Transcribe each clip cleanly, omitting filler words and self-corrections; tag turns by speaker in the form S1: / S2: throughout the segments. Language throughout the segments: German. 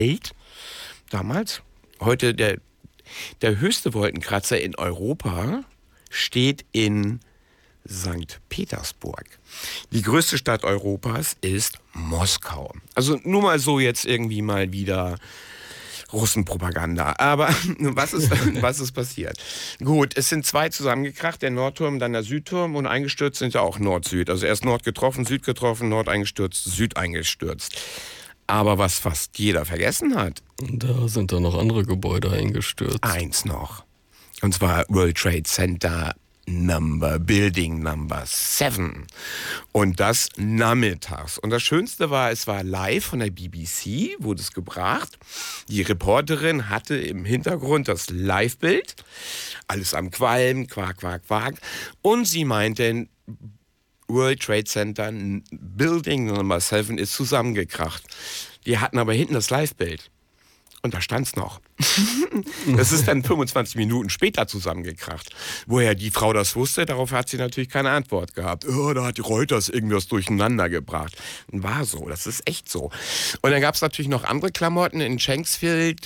S1: Welt damals. Heute der höchste Wolkenkratzer in Europa steht in St. Petersburg. Die größte Stadt Europas ist Moskau. Also nur mal so jetzt irgendwie mal wieder Russenpropaganda. Aber was ist passiert? Gut, es sind zwei zusammengekracht, der Nordturm, dann der Südturm, und eingestürzt sind ja auch Nord-Süd. Also erst Nord getroffen, Süd getroffen, Nord eingestürzt, Süd eingestürzt. Aber was fast jeder vergessen hat,
S2: Da sind dann noch andere Gebäude eingestürzt.
S1: eins noch. Und zwar World Trade Center Building Number 7. Und das nachmittags. Und das Schönste war, es war live von der BBC, wurde es gebracht. Die Reporterin hatte im Hintergrund das Live-Bild. Alles am Qualm, quak, quak, quak. Und sie meinte, World Trade Center Building Number 7 ist zusammengekracht. Die hatten aber hinten das Live-Bild. Und da stand's noch. Das ist dann 25 Minuten später zusammengekracht. Woher die Frau das wusste, darauf hat sie natürlich keine Antwort gehabt. Oh, da hat die Reuters irgendwas durcheinander gebracht. War so, das ist echt so. Und dann gab's natürlich noch andere Klamotten in Shanksfield,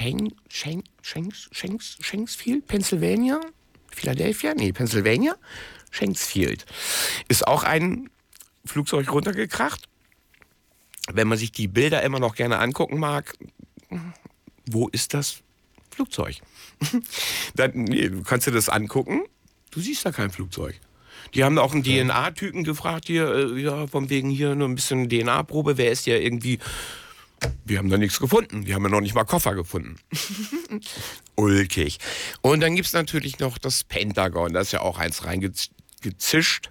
S1: Shanksfield, Pennsylvania? Philadelphia? Nee, Pennsylvania? Shanksfield. Ist auch ein Flugzeug runtergekracht. Wenn man sich die Bilder immer noch gerne angucken mag, wo ist das Flugzeug? Du kannst dir das angucken, du siehst da kein Flugzeug. Die haben auch einen DNA-Typen gefragt, hier, ja, von wegen hier nur ein bisschen DNA-Probe, wer ist ja irgendwie... Wir haben da nichts gefunden, wir haben ja noch nicht mal Koffer gefunden. Ulkig. Und dann gibt es natürlich noch das Pentagon, da ist ja auch eins reingezischt.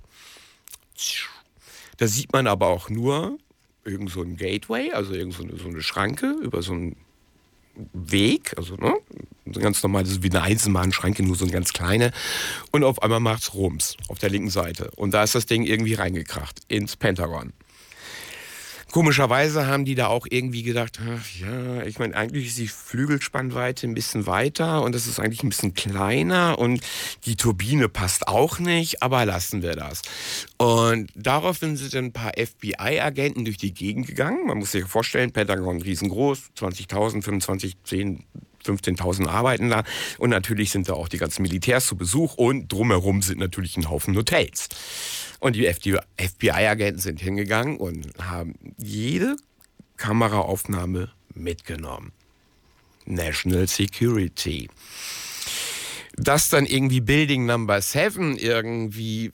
S1: Da sieht man aber auch nur irgend so ein Gateway, also irgend so eine Schranke über so einen Weg, also ne, ganz normal, das ist wie eine Eisenbahnschranke, nur so eine ganz kleine. Und auf einmal macht's Rums auf der linken Seite. Und da ist das Ding irgendwie reingekracht ins Pentagon. Komischerweise haben die da auch irgendwie gedacht, ach ja, ich meine, eigentlich ist die Flügelspannweite ein bisschen weiter und das ist eigentlich ein bisschen kleiner und die Turbine passt auch nicht, aber lassen wir das. Und daraufhin sind dann ein paar FBI-Agenten durch die Gegend gegangen. Man muss sich vorstellen, Pentagon riesengroß, 20.000, 25, 10, 15.000 arbeiten da. Und natürlich sind da auch die ganzen Militärs zu Besuch und drumherum sind natürlich ein Haufen Hotels. Und die FBI-Agenten sind hingegangen und haben jede Kameraaufnahme mitgenommen. National Security. Dass dann irgendwie Building Number 7 irgendwie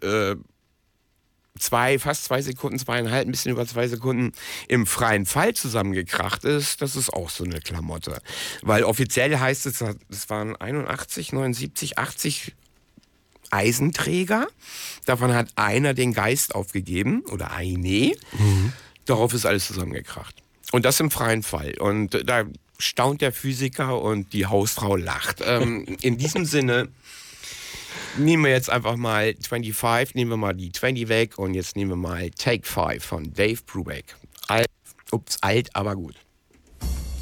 S1: fast 2 Sekunden, 2,5, ein bisschen über 2 Sekunden im freien Fall zusammengekracht ist, das ist auch so eine Klamotte. Weil offiziell heißt es, es waren 81, 79, 80 Eisenträger. Davon hat einer den Geist aufgegeben oder eine. Darauf ist alles zusammengekracht. Und das im freien Fall. Und da staunt der Physiker und die Hausfrau lacht. In diesem Sinne nehmen wir jetzt einfach mal 25, nehmen wir mal die 20 weg und jetzt nehmen wir mal Take 5 von Dave Brubeck. Alt, aber gut.